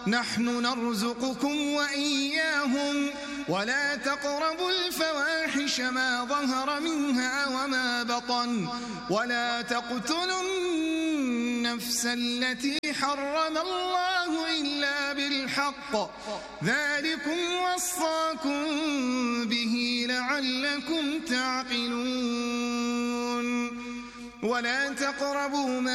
نحن نرزقكم وإياهم ولا تقربوا الفواحش ما ظهر منها وما بطن ولا تقتلوا النفس التي حرم الله إلا بالحق ذلكم وصاكم به لعلكم تعقلون ولا تقربوا